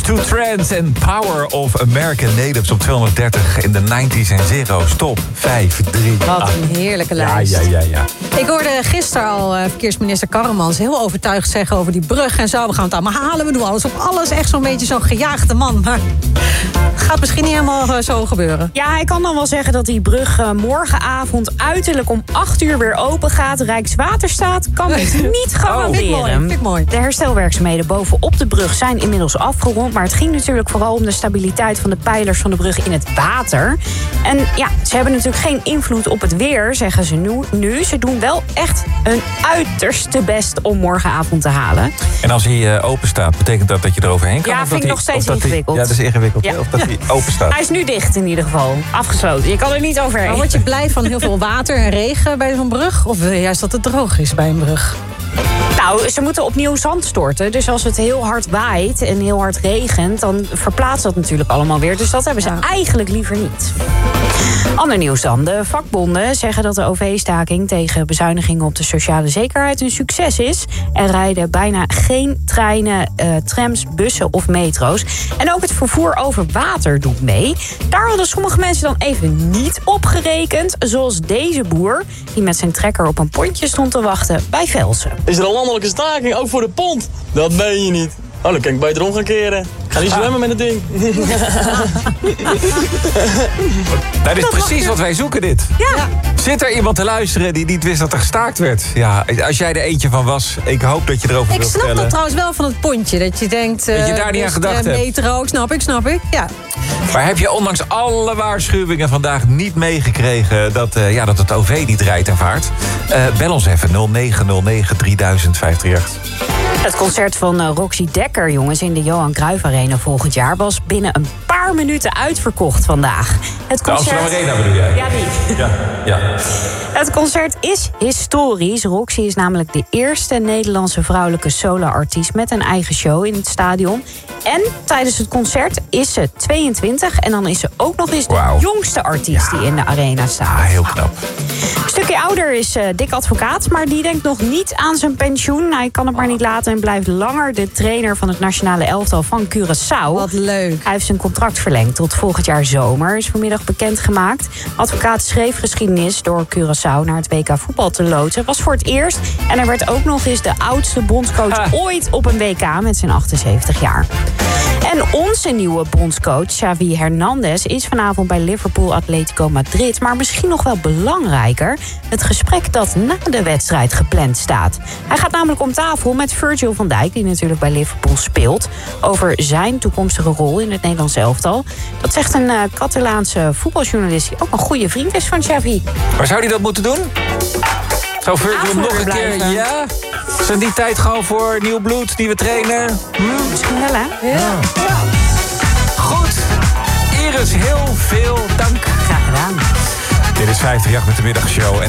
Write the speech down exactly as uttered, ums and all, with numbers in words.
Two Trends and Power of American Natives op tweehonderddertig in de nineties en zero's. Top vijf, drie. Wat een heerlijke lijst. Ja, ja, ja, ja. Ik hoorde gisteren al uh, verkeersminister Karremans heel overtuigd zeggen over die brug en zo. We gaan het allemaal halen, we doen alles op alles. Echt zo'n beetje zo'n gejaagde man. Maar het gaat misschien niet helemaal uh, zo gebeuren. Ja, ik kan dan wel zeggen dat die brug uh, morgenavond uiterlijk om acht uur weer open gaat. Rijkswaterstaat kan het niet garanderen. Oh, vind ik mooi, vind ik mooi. De herstelwerkzaamheden bovenop de brug zijn inmiddels afgerond. Maar het ging natuurlijk vooral om de stabiliteit van de pijlers van de brug in het water. En ja, ze hebben natuurlijk geen invloed op het weer, zeggen ze nu. nu. Ze doen wel echt hun uiterste best om morgenavond te halen. En als hij uh, open staat, betekent dat dat je eroverheen kan? Ja, of vind dat ik nog hij, steeds of dat ingewikkeld. Hij, ja, dat is ingewikkeld. Ja. Of dat hij open staat. Hij is nu dicht in ieder geval. Afgesloten. Je kan er niet overheen. Maar word je blij van heel veel water en regen bij zo'n brug? Of wil je juist dat het droog is bij een brug? Nou, ze moeten opnieuw zand storten. Dus als het heel hard waait en heel hard regent, dan verplaatst dat natuurlijk allemaal weer. Dus dat hebben ze ja. eigenlijk liever niet. Ander nieuws dan. De vakbonden zeggen dat de O V-staking tegen bezuinigingen op de sociale zekerheid een succes is. Er rijden bijna geen treinen, uh, trams, bussen of metro's. En ook het vervoer over water doet mee. Daar hadden sommige mensen dan even niet op gerekend. Zoals deze boer, die met zijn trekker op een pontje stond te wachten bij Velsen. Is er een landelijke staking, ook voor de pont? Dat meen je niet. Oh, dan kan ik beter om gaan keren. Ga niet zwemmen met het ding. Dat is precies wat wij zoeken, dit. Ja. Zit er iemand te luisteren die niet wist dat er gestaakt werd? Ja, als jij er eentje van was, ik hoop dat je erover ik wilt snap vertellen. dat trouwens wel van het pontje. Dat je denkt... Uh, dat je daar niet aan gedacht hebt. Metro, snap ik, snap ik. Ja. Maar heb je ondanks alle waarschuwingen vandaag niet meegekregen dat, uh, ja, dat het O V niet rijdt en vaart? Uh, bel ons even nul negen nul negen drieduizend vijf drie acht. Het concert van uh, Roxy Dekker, jongens, in de Johan Cruijff Arena volgend jaar was binnen een paar minuten uitverkocht vandaag. Het concert... De Amsterdam Arena bedoel jij? Ja, die. Ja, ja. Het concert is historisch. Roxy is namelijk de eerste Nederlandse vrouwelijke solo-artiest met een eigen show in het stadion. En tijdens het concert is ze tweeëntwintig en dan is ze ook nog eens de wow. jongste artiest ja. die in de arena staat. Ja, heel knap. Een stukje ouder is uh, Dick Advocaat, maar die denkt nog niet aan zijn pensioen. Hij kan het maar niet laten en blijft langer de trainer van het nationale elftal van Curaçao. Wat leuk. Hij heeft zijn contract verlengd tot volgend jaar zomer, is vanmiddag bekendgemaakt. Advocaat schreef geschiedenis door Curaçao naar het W K voetbal te loodsen. Was voor het eerst en hij werd ook nog eens de oudste bondscoach ha. ooit op een W K met zijn achtenzeventig jaar. En onze nieuwe bondscoach, Xavi Hernandez, is vanavond bij Liverpool Atletico Madrid. Maar misschien nog wel belangrijker, het gesprek dat na de wedstrijd gepland staat. Hij gaat namelijk om tafel met Virgil van Dijk, die natuurlijk bij Liverpool speelt, over zijn toekomstige rol in het Nederlands elftal. Dat zegt een uh, Catalaanse voetbaljournalist die ook een goede vriend is van Xavi. Maar zou hij dat moeten doen? Zou Virgil nog een blijven. keer... Ja? Zijn die tijd gewoon voor nieuw bloed, nieuwe trainer? Hm? Misschien wel, hè? Ja. ja. Goed. Iris, heel veel dank. Graag gedaan. Dit is vijftig jaar met de middagshow. En